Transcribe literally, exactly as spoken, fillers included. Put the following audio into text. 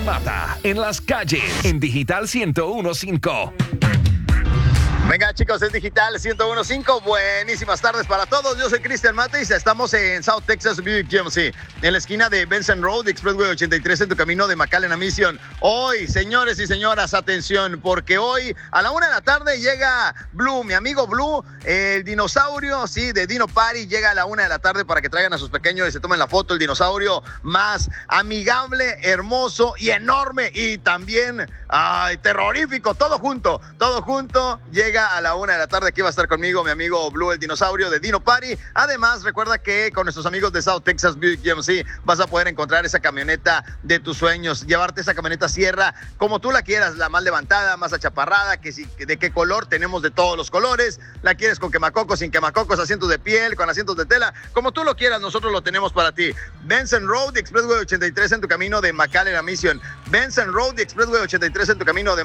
Cristian Mata en las calles en Digital ciento uno punto cinco. Venga, chicos, es Digital ciento uno punto cinco. Buenísimas tardes para todos. Yo soy Cristian Mata y estamos en South Texas Buick G M C, en la esquina de Benson Road, Expressway ochenta y tres, en tu camino de McAllen a Mission. Hoy, señores y señoras, atención, porque hoy a la una de la tarde llega Blue, mi amigo Blue, el dinosaurio, sí, de Dino Party, llega a la una de la tarde para que traigan a sus pequeños y se tomen la foto. El dinosaurio más amigable, hermoso y enorme y también, ay, terrorífico, todo junto, todo junto, llega a la una de la tarde. Aquí va a estar conmigo mi amigo Blue, el dinosaurio de Dino Party. Además, recuerda que con nuestros amigos de South Texas Buick G M C vas a poder encontrar esa camioneta de tus sueños, llevarte esa camioneta Sierra como tú la quieras, la más levantada, más achaparrada, que si, de qué color, tenemos de todos los colores. La quieres con quemacocos, sin quemacocos, asientos de piel, con asientos de tela, como tú lo quieras, nosotros lo tenemos para ti. Benson Road, Expressway ochenta y tres, en tu camino de McAllen a Mission. Benson Road, Expressway ochenta y tres, en tu camino de